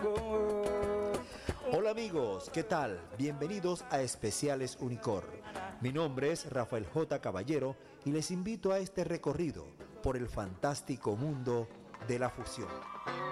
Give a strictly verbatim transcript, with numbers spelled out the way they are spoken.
Hola amigos, ¿qué tal? Bienvenidos a Especiales Unicor. Mi nombre es Rafael J. Caballero y les invito a este recorrido por el fantástico mundo de la fusión.